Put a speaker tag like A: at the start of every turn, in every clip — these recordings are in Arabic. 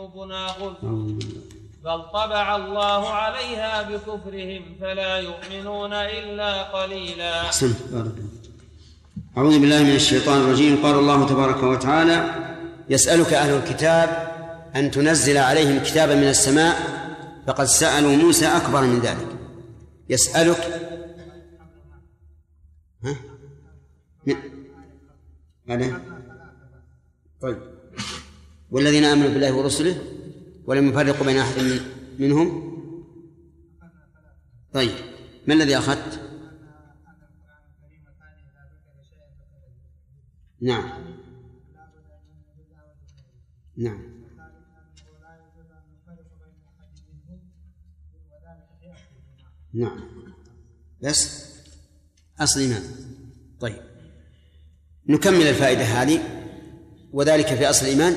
A: قلوبنا غلف بل طبع الله عليها بكفرهم فلا يؤمنون إلا قليلا.
B: أحسنت، بارك الله. أعوذ بالله من الشيطان الرجيم. قال الله تبارك وتعالى: يسألك أهل الكتاب أن تنزل عليهم كتابا من السماء فقد سألوا موسى أكبر من ذلك. يسألك طيب. والذين آمنوا بالله ورسله ولم يفرقوا بين أحد منهم. طيب، ما الذي أخذت؟ نعم نعم نعم، بس أصل إيمان. طيب، نكمل الفائدة هذه. وذلك في أصل الإيمان.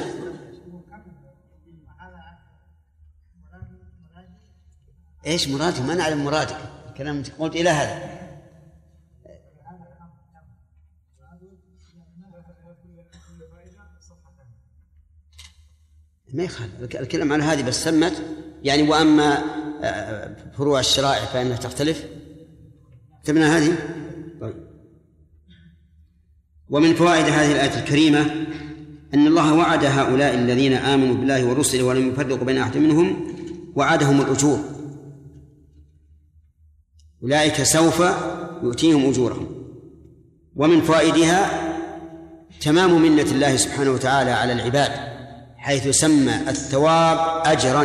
B: إيش مرادك؟ ما نعلم مرادك. كلام قلت إلى هذا. ما يخالف الكلام على هذه، بس سمت يعني. وأما فروع الشرائع فإنها تختلف. كتبنا هذه. طيب. ومن فوائد هذه الآية الكريمة أن الله وعد هؤلاء الذين آمنوا بالله ورسله ولم يفرقوا بين أحد منهم، وعدهم الأجور. أولئك سوف يؤتيهم أجورهم. ومن فوائدها تمام منة الله سبحانه وتعالى على العباد، حيث سمى الثواب أجرا.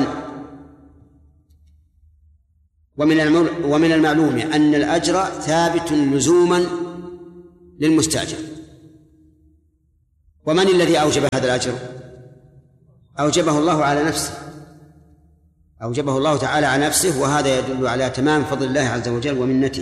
B: ومن المعلوم أن الأجر ثابت لزوما للمستأجر. ومن الذي أوجب هذا الأجر؟ أوجبه الله على نفسه، أوجبه الله تعالى على نفسه، وهذا يدل على تمام فضل الله عز وجل ومنته.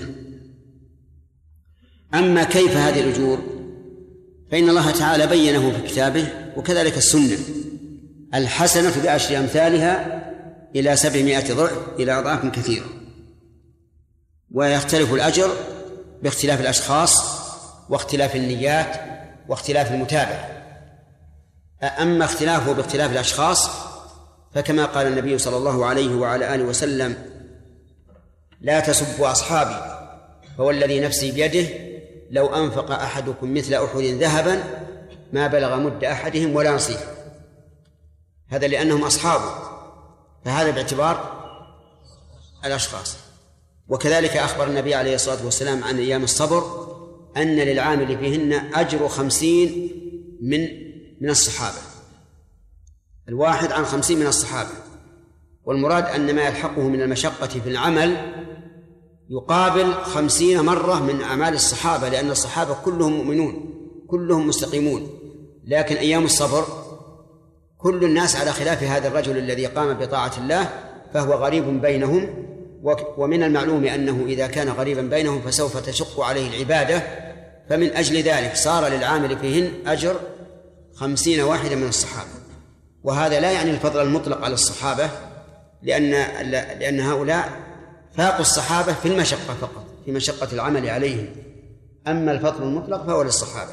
B: أما كيف هذه الأجور فإن الله تعالى بينه في كتابه، وكذلك السنة. الحسنة بعشر أمثالها إلى 700 ضعف إلى أضعاف كثيرة. ويختلف الأجر باختلاف الأشخاص واختلاف النيات واختلاف المتابعة. أما اختلافه باختلاف الأشخاص فكما قال النبي صلى الله عليه وعلى آله وسلم: لا تسبوا أصحابي فوالذي نفسي بيده لو أنفق أحدكم مثل أحد ذهبا ما بلغ مد أحدهم ولا نصيفه. هذا لأنهم أصحابه، فهذا باعتبار الأشخاص. وكذلك أخبر النبي عليه الصلاة والسلام عن أيام الصبر أن للعامل فيهن أجر 50 من الصحابة، الواحد عن 50 من الصحابة. والمراد أن ما يلحقه من المشقة في العمل يقابل 50 مرة من أعمال الصحابة، لأن الصحابة كلهم مؤمنون كلهم مستقيمون. لكن أيام الصبر كل الناس على خلاف هذا الرجل الذي قام بطاعة الله، فهو غريب بينهم. ومن المعلوم أنه إذا كان غريبا بينهم فسوف تشق عليه العبادة، فمن أجل ذلك صار للعامل فيهن أجر 50 واحدا من الصحابة. وهذا لا يعني الفضل المطلق على الصحابة، لأن هؤلاء فاقوا الصحابة في المشقة فقط، في مشقة العمل عليهم. أما الفضل المطلق فهو للصحابة.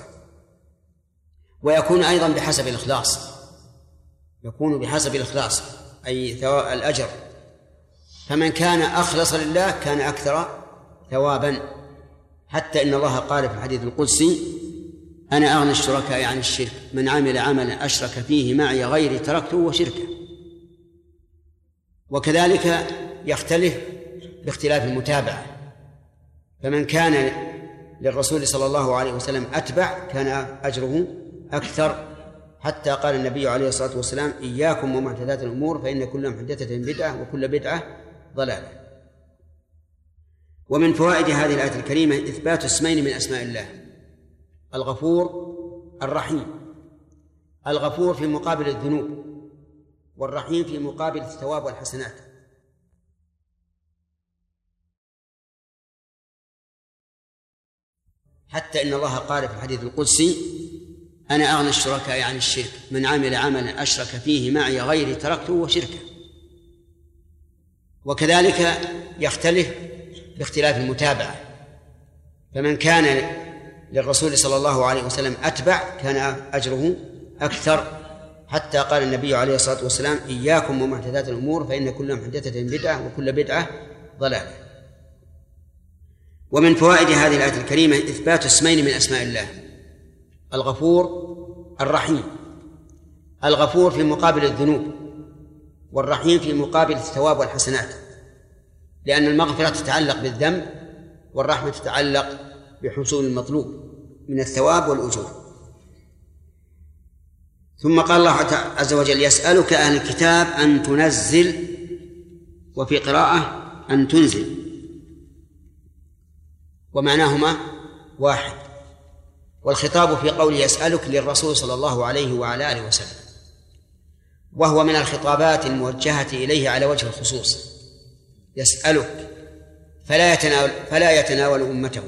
B: ويكون أيضا بحسب الإخلاص، يكون بحسب الإخلاص أي ثواب الأجر. فمن كان أخلص لله كان أكثر ثوابا، حتى إن الله قال في الحديث القدسي: أنا أغنى الشركاء عن الشرك، من عمل عملا أشرك فيه معي غيري تركته وشركه. وكذلك يختلف باختلاف المتابعة، فمن كان للرسول صلى الله عليه وسلم أتبع كان أجره أكثر، حتى قال النبي عليه الصلاة والسلام: إياكم ومحدثات الأمور فإن كل محدثة بدعة وكل بدعة ضلالة. ومن فوائد هذه الآية الكريمة إثبات اسمين من أسماء الله: الغفور الرحيم. الغفور في مقابل الذنوب، والرحيم في مقابل الثواب والحسنات. حتى إن الله قال في الحديث القدسي: أنا أغنى الشركاء عن الشرك، من عمل عملا أشرك فيه معي غيري تركته وشركه. وكذلك يختلف باختلاف المتابعة، فمن كان للرسول صلى الله عليه وسلم أتبع كان أجره أكثر، حتى قال النبي عليه الصلاة والسلام: إياكم ومحدثات الأمور فإن كل محدثة بدعة وكل بدعة ضلالة. ومن فوائد هذه الآية الكريمة إثبات اسمين من أسماء الله: الغفور الرحيم. الغفور في مقابل الذنوب، والرحيم في مقابل الثواب والحسنات، لأن المغفرة تتعلق بالذنب والرحمة تتعلق بحصول المطلوب من الثواب والأجور. ثم قال الله عز وجل: يسألك أهل الكتاب أن تنزل، وفي قراءة أن تنزل، ومعناهما واحد. والخطاب في قول يسألك للرسول صلى الله عليه وعلى آله وسلم، وهو من الخطابات الموجهة إليه على وجه الخصوص. يسألك فلا يتناول أمته.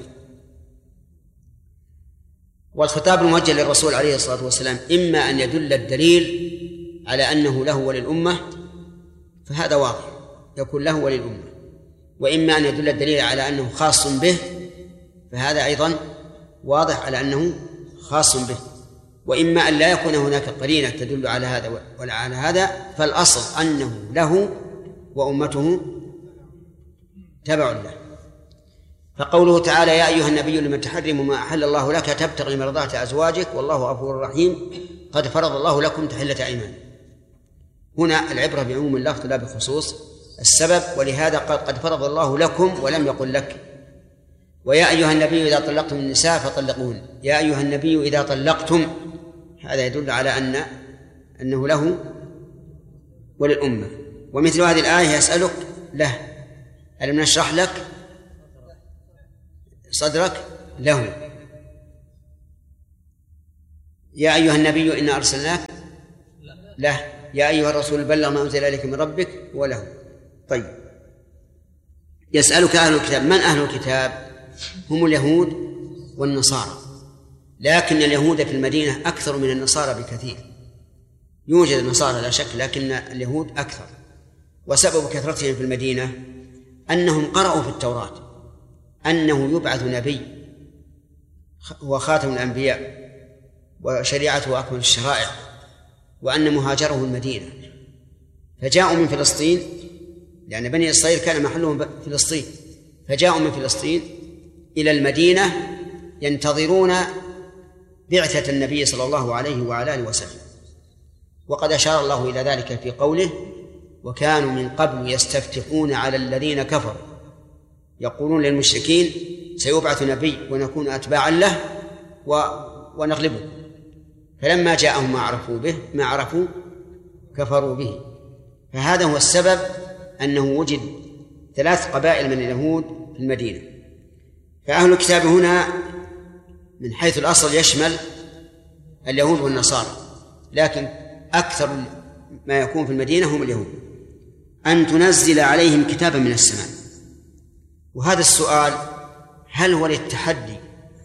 B: والخطاب الموجه للرسول عليه الصلاة والسلام إما أن يدل الدليل على أنه له وللأمة، فهذا واضح يكون له وللأمة، وإما أن يدل الدليل على أنه خاص به، فهذا أيضا واضح على أنه خاص به، وإما أن لا يكون هناك قرينة تدل على هذا ولا على هذا، فالأصل أنه له وأمته تبع له. فقوله تعالى: يا أيها النبي لمن تحرم ما أحل الله لك تبتغي مرضات أزواجك والله غفور رحيم قد فرض الله لكم تحلة أيمانكم. هنا العبرة بعموم اللفظ لا بخصوص السبب، ولهذا قد فرض الله لكم ولم يقل لك. ويا أيها النبي إذا طلقتم النساء فطلقوهن. يا أيها النبي إذا طلقتم، هذا يدل على أنه له وللأمة. ومثل هذه الآية: يسألك له، ألم نشرح لك صدرك له. يا أيها النبي إنا أرسلناك له. يا أيها الرسول بلغ ما أنزل إليك من ربك وله. طيب، يسألك أهل الكتاب. من أهل الكتاب؟ هم اليهود والنصارى، لكن اليهود في المدينة أكثر من النصارى بكثير. يوجد النصارى لا شك، لكن اليهود أكثر. وسبب كثرتهم في المدينة أنهم قرأوا في التوراة أنه يبعث نبي هو خاتم الأنبياء وشريعته أكمل الشرائع، وأن مهاجره المدينة، فجاءوا من فلسطين، لأن بني إسرائيل كان محلهم فلسطين، فجاءوا من فلسطين إلى المدينة ينتظرون بعثة النبي صلى الله عليه وعلى آله وسلم. وقد أشار الله إلى ذلك في قوله: وكانوا من قبل يستفتحون على الذين كفروا يقولون للمشركين سيبعث نبي ونكون أتباعا له ونغلبه، فلما جاءهم ما عرفوا كفروا به. فهذا هو السبب أنه وجد 3 قبائل من اليهود في المدينة. فأهل الكتاب هنا من حيث الأصل يشمل اليهود والنصارى، لكن أكثر ما يكون في المدينة هم اليهود. أن تنزل عليهم كتابا من السماء. وهذا السؤال هل هو للتحدي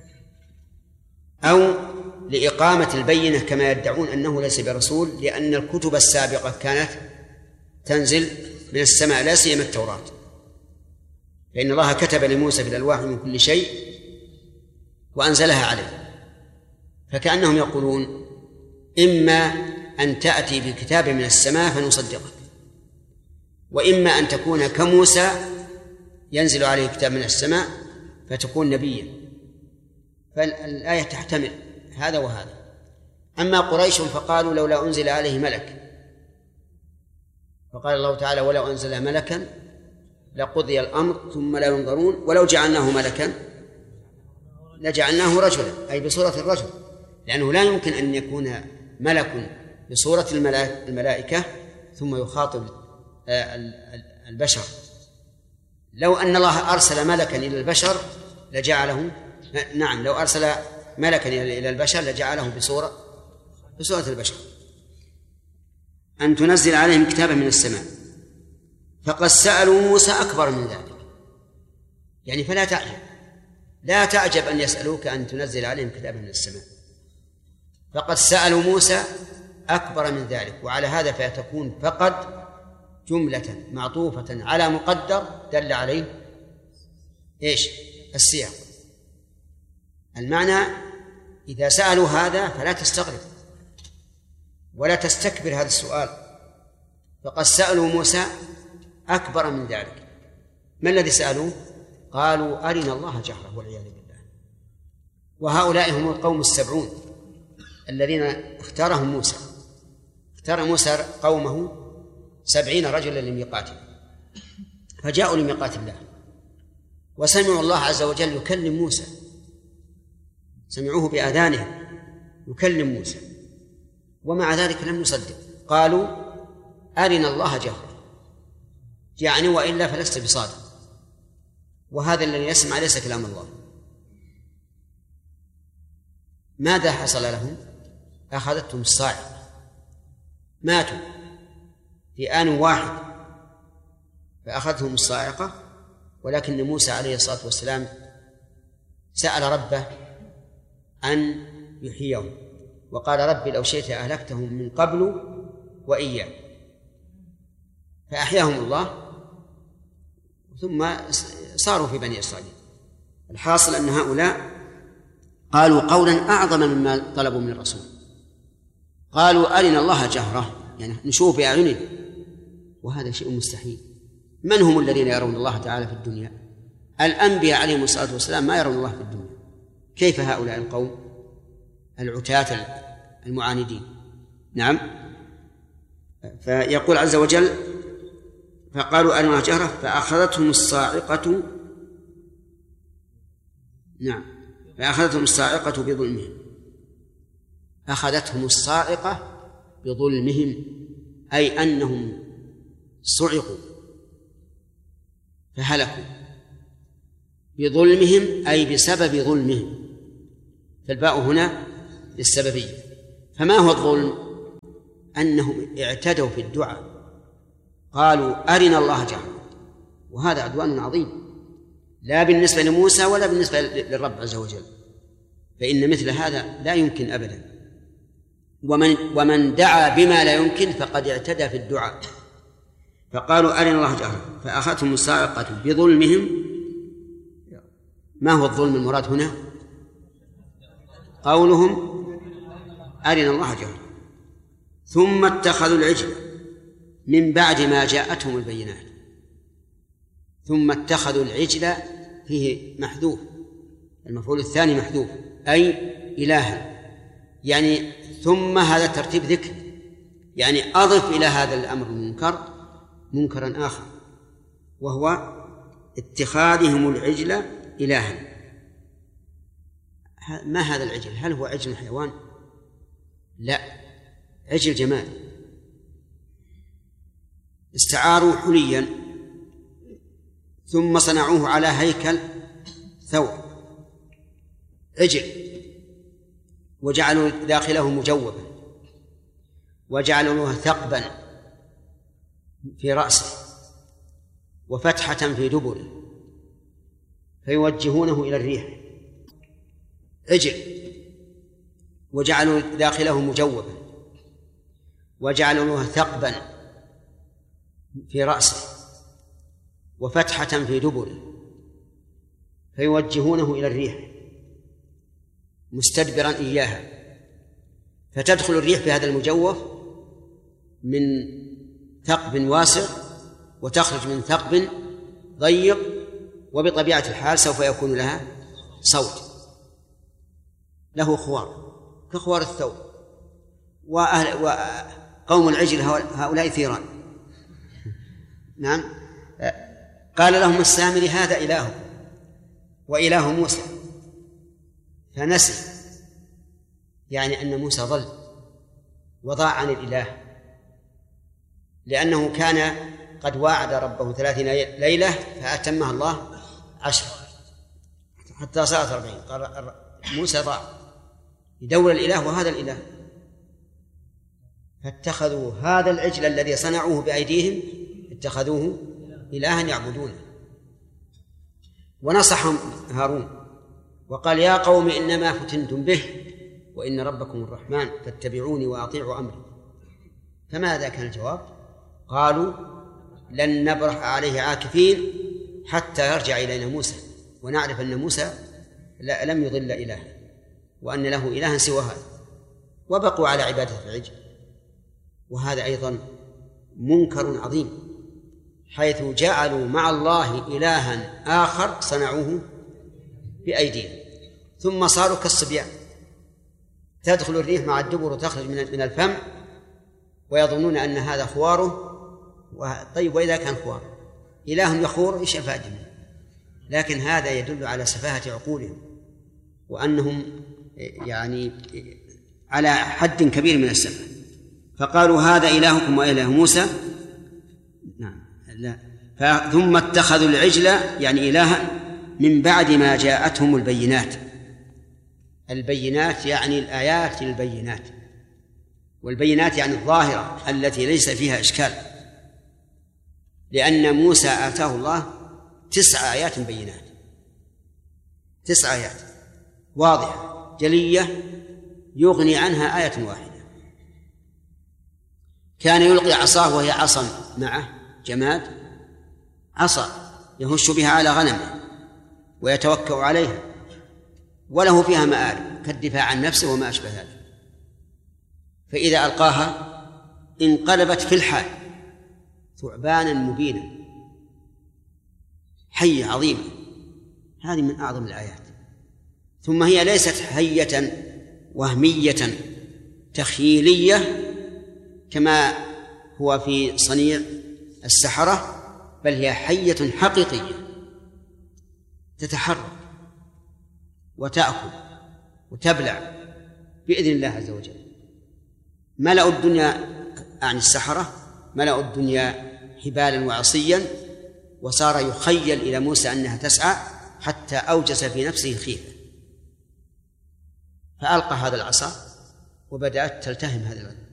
B: أو لإقامة البينة كما يدعون أنه ليس برسول، لأن الكتب السابقة كانت تنزل من السماء، لا سيما التوراة، فإن الله كتب لموسى في الألواح من كل شيء وأنزلها عليه. فكأنهم يقولون: إما أن تأتي بكتاب من السماء فنصدقك، وإما أن تكون كموسى ينزل عليه كتاب من السماء فتكون نبيا. فالآية تحتمل هذا وهذا. أما قريش فقالوا: لولا أنزل عليه ملك، فقال الله تعالى: ولو أنزل ملكا لقضي الأمر ثم لا ينظرون ولو جعلناه ملكا لجعلناه رجلا، أي بصورة الرجل، لأنه لا يمكن أن يكون ملك بصورة الملائكة ثم يخاطب البشر. لو أن الله أرسل ملكا إلى البشر لجعله، نعم، لو أرسل ملكا إلى البشر لجعله بصورة البشر. أن تنزل عليهم كتابا من السماء. فقد سألوا موسى أكبر من ذلك، يعني فلا تعجب، لا تعجب أن يسألوك أن تنزل عليهم كتابا من السماء. فقد سألوا موسى أكبر من ذلك، وعلى هذا فتكون فقد جملة معطوفة على مقدر دل عليه إيش؟ السياق. المعنى: إذا سألوا هذا فلا تستغرب، ولا تستكبر هذا السؤال، فقد سألوا موسى أكبر من ذلك. ما الذي سألوه؟ قالوا أرنا الله جهرة والعياذ بالله. وهؤلاء هم القوم 70 الذين اختارهم موسى. اختار موسى قومه 70 رجلا لميقاته، فجاءوا لميقات الله وسمعوا الله عز وجل يكلم موسى، سمعوه بآذانهم يكلم موسى، ومع ذلك لم يصدق. قالوا أرنا الله جهرة، يعني وإلا فلست بصادق، وهذا الذي يسمع ليس كلام الله. ماذا حصل لهم؟ أخذتهم الصاعقة، ماتوا في آن واحد، فأخذتهم الصاعقة. ولكن موسى عليه الصلاة والسلام سأل ربه أن يحييهم، وقال رب لو شئت أهلكتهم من قبل وإياه، فأحياهم الله ثم صاروا في بني إسرائيل. الحاصل أن هؤلاء قالوا قولا أعظم مما طلبوا من الرسول، قالوا أرنا الله جهرة، يعني نشوف بأعيننا، وهذا شيء مستحيل. من هم الذين يرون الله تعالى في الدنيا؟ الأنبياء عليهم الصلاة والسلام ما يرون الله في الدنيا، كيف هؤلاء القوم العتاة المعاندين؟ نعم. فيقول عز وجل فقالوا أرنا الله جهرة فأخذتهم الصاعقة، نعم، فأخذتهم الصاعقة بظلمهم. أخذتهم الصاعقة بظلمهم، أي أنهم صعقوا فهلكوا بظلمهم، أي بسبب ظلمهم، فالباء هنا للسببية. فما هو الظلم؟ أنهم اعتدوا في الدعاء، قالوا أرنا الله جهرة، وهذا عدوان عظيم لا بالنسبة لموسى ولا بالنسبة للرب عز وجل، فإن مثل هذا لا يمكن أبدا. ومن دعا بما لا يمكن فقد اعتدى في الدعاء. فقالوا أرنا الله جهرة فأخذتهم الصاعقة بظلمهم. ما هو الظلم المراد هنا؟ قولهم أرنا الله جهرة، ثم اتخذوا العجل من بعد ما جاءتهم البينات. ثم اتخذوا العجل فيه محذوف، المفعول الثاني محذوف، أي إلها، يعني ثم هذا ترتيب ذكر، يعني أضف إلى هذا الأمر المنكر منكرا آخر، وهو اتخاذهم العجل إلها. ما هذا العجل؟ هل هو عجل حيوان؟ لا، عجل جمال. استعاروا حليا ثم صنعوه على هيكل ثور عجل، وجعلوا داخله مجوبا، وجعلوا له ثقبا في رأسه وفتحة في دبره، فيوجهونه إلى الريح. عجل وجعلوا داخله مجوبا، وجعلوا له ثقبا في رأسه وفتحة في دبره، فيوجهونه إلى الريح مستدبرا إياها، فتدخل الريح في هذا المجوف من ثقب واسع وتخرج من ثقب ضيق، وبطبيعة الحال سوف يكون لها صوت، له خوار كخوار الثور. وقوم العجل هؤلاء ثيران. نعم. قال لهم السامري هذا إله وإله موسى، فنسي، يعني أن موسى ضل وضاع عن الإله، لأنه كان قد واعد ربه 30 ليلة فأتمها الله 10 حتى صارت 40. قال موسى ضاع يدور الإله وهذا الإله، فاتخذوا هذا العجل الذي صنعوه بأيديهم اتخذوه إلها يعبدونه. ونصحهم هارون وقال يا قوم إنما فتنتم به وإن ربكم الرحمن فاتبعوني وأطيعوا أمري. فماذا كان الجواب؟ قالوا لن نبرح عليه عاكفين حتى يرجع إلينا موسى ونعرف أن موسى لم يضل إله وأن له إلها سوى هذا، وبقوا على عبادة العجل. وهذا أيضا منكر عظيم، حيث جعلوا مع الله إلها آخر صنعوه بأيديهم، ثم صاروا كالصبيان، تدخل الريح مع الدبر وتخرج من الفم ويظنون أن هذا خواره. طيب وإذا كان خوار إله يخور إيش الفائدة؟ لكن هذا يدل على سفاهة عقولهم، وأنهم يعني على حد كبير من السفه. فقالوا هذا إلهكم وإله موسى. نعم لا. ثم اتخذوا العجل يعني إلها من بعد ما جاءتهم البينات. البينات يعني الآيات البينات، والبينات يعني الظاهرة التي ليس فيها إشكال، لأن موسى آتاه الله 9 آيات بينات، 9 آيات واضحة جلية يغني عنها آية واحدة. كان يلقي عصاه وهي عصا معه جماد، عصا يهش بها على غنمه ويتوكأ عليها، وله فيها مآرب كالدفاع عن نفسه وما أشبه ذلك. فإذا ألقاها انقلبت في الحال ثعبانا مبينا، حية عظيمة. هذه من أعظم الآيات. ثم هي ليست حية وهمية تخيلية كما هو في صنيع السحرة، بل هي حية حقيقية تتحرك وتأكل وتبلع بإذن الله عز وجل. ملأوا الدنيا عن السحرة، ملأوا الدنيا حبالا وعصيا، وصار يخيل إلى موسى أنها تسعى حتى أوجس في نفسه الخيفة، فألقى هذا العصا وبدأت تلتهم هذا